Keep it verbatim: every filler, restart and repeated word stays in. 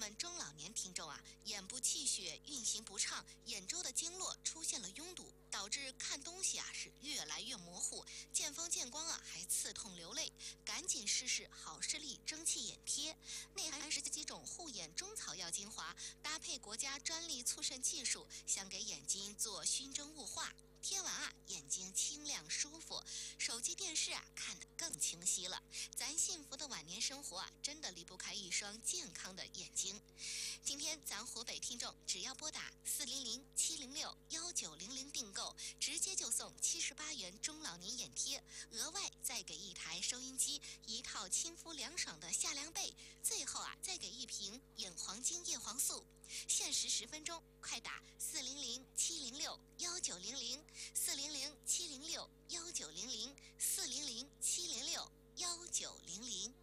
们中老年听众啊，眼部气血运行不畅，眼周的经络出现了拥堵，导致看东西啊是越来越模糊，见风见光啊还刺痛流泪，赶紧试试好视力蒸汽眼贴，内含十几种护眼中草药精华，搭配国家专利促渗技术，想给眼睛做熏蒸雾化。贴完啊，眼睛清亮舒服，手机电视啊看得更清晰了。咱幸福的晚年生活啊，真的离不开一双健康的眼睛。今天咱湖北听众只要拨打四零零七零六幺九零零订购，直接就送七十八元中老年眼贴，额外再给一台收音机、一套亲肤凉爽的夏凉被，最后啊再给一瓶眼黄金叶黄素。限时十分钟，快打四零零七零六幺九零零四零零七零六幺九零零四零零七零六幺九零零。